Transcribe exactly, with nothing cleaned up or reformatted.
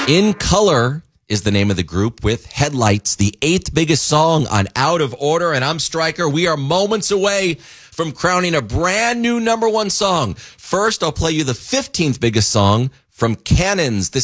In Color is the name of the group, with Headlights, the eighth biggest song on Out of Order. And I'm Stryker. We are moments away from crowning a brand new number one song. First, I'll play you the fifteenth biggest song from Cannons. This